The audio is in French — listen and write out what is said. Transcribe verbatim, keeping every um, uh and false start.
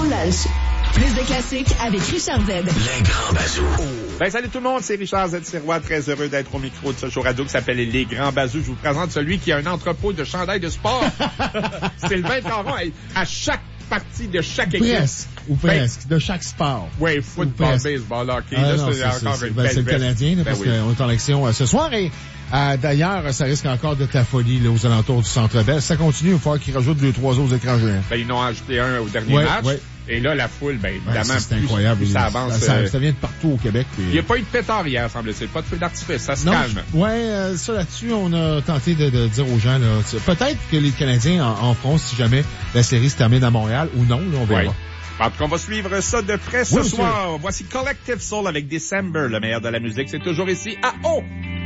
lunch. Plus de classiques avec Richard Z. Les Grands Bazous. Ben, salut tout le monde, c'est Richard Z. Sirois, très heureux d'être au micro de ce show radio qui s'appelle Les Grands Bazous. Je vous présente celui qui a un entrepôt de chandails de sport. Sylvain Caron, à chaque partie de chaque équipe. Presque, ou presque, ben, de chaque sport. Oui, football, baseball, hockey. Ah, là, non, c'est, c'est encore c'est, une ben, belle c'est le veste. Canadien, là, ben parce oui. qu'on est en élection euh, ce soir. Et euh, d'ailleurs, ça risque encore d'être la folie là, aux alentours du Centre Bell. Ça continue, il va falloir qu'ils rajoutent deux, trois autres écrans géants. Ben, ils en ont ajouté un au dernier ouais, match. Ouais. Et là, la foule, ben, évidemment, ouais, ça, c'est plus, incroyable. plus ça avance. Ça, euh, ça vient de partout au Québec. Il n'y a pas eu de pétard hier, semble-t-il. Pas de feu d'artifice. Ça se non, calme. Je, ouais, euh, ça là-dessus, on a tenté de, de dire aux gens, là, peut-être que les Canadiens en, en feront si jamais la série se termine à Montréal ou non, là, on verra. Ouais. En tout cas, on va suivre ça de près ce oui, soir. Voici Collective Soul avec December, le meilleur de la musique. C'est toujours ici à O.